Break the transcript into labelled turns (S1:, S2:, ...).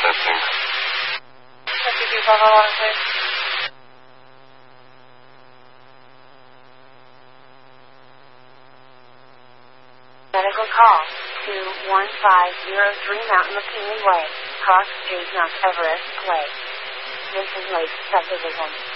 S1: Testing.
S2: 5255, medical call to 1503 Mountain McKinley Way, Cross Street, Mount Everest Place. This is Lake Subdivision.